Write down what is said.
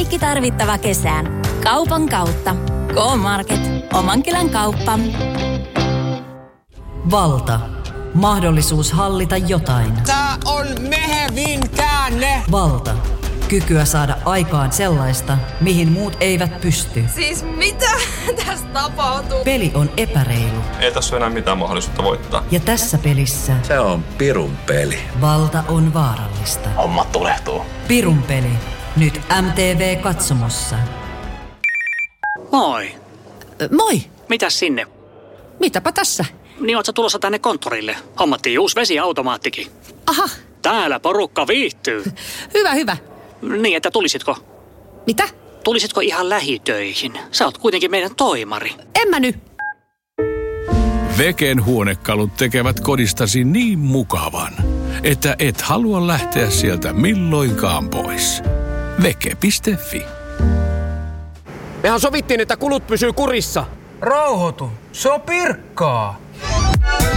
Kaikki tarvittava kesään. Kaupan kautta. K-Market. Oman kylän kauppa. Valta. Mahdollisuus hallita jotain. Tää on mehevin käänne. Valta. Kykyä saada aikaan sellaista, mihin muut eivät pysty. Siis mitä tässä tapahtuu? Peli on epäreilu. Ei tässä ole enää mitään mahdollisuutta voittaa. Ja tässä pelissä se on pirun peli. Valta on vaarallista. Homma tulehtuu. Pirun peli. Nyt MTV-katsomossa. Moi. Moi. Mitäs sinne? Mitäpä tässä? Niin oot sä tulossa tänne konttorille? Hommattiin uusi vesiautomaattikin. Aha. Täällä porukka viihtyy. Hyvä. Niin, että tulisitko? Mitä? Tulisitko ihan lähitöihin? Sä oot kuitenkin meidän toimari. En mä nyt. Veken huonekalut tekevät kodistasi niin mukavan, että et halua lähteä sieltä milloinkaan pois. Veke.fi. Mehän sovittiin, että kulut pysyy kurissa. Rauhoitu. Se on Pirkkaa.